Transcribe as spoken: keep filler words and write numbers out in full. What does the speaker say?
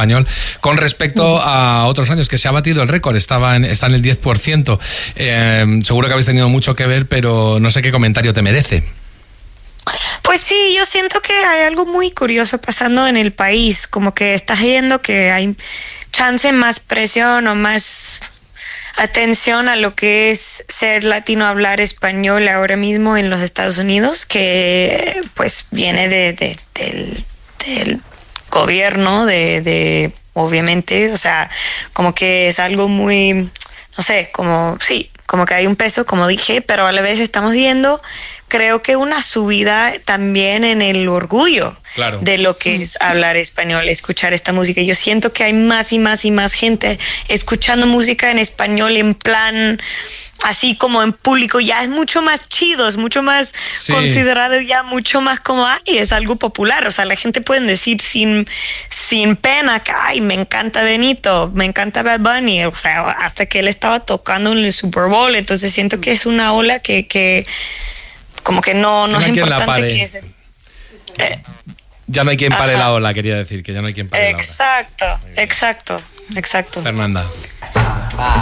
español, con respecto a otros años, que se ha batido el récord, estaba en, está en el diez por ciento. Eh, seguro que habéis tenido mucho que ver, pero no sé qué comentario te merece. Pues sí, yo siento que hay algo muy curioso pasando en el país, como que estás viendo que hay chance más presión o más atención a lo que es ser latino, hablar español ahora mismo en los Estados Unidos, que pues viene de, de, del, del gobierno, de, de obviamente, o sea, como que es algo muy, no sé, como, sí, como que hay un peso, como dije, pero a la vez estamos viendo, creo que una subida también en el orgullo claro. de lo que es hablar español, escuchar esta música. Yo siento que hay más y más y más gente escuchando música en español en plan, así como en público, ya es mucho más chido, es mucho más sí. considerado, ya mucho más como, ay, es algo popular. O sea, la gente puede decir sin, sin pena que, ay, me encanta Benito, me encanta Bad Bunny, o sea, hasta que él estaba tocando en el Super Bowl. Entonces siento que es una ola que, que como que no, no es importante que se... Eh, ya no hay quien pare ajá. la ola, quería decir, que ya no hay quien pare exacto, la ola. Exacto, exacto, exacto. Fernanda.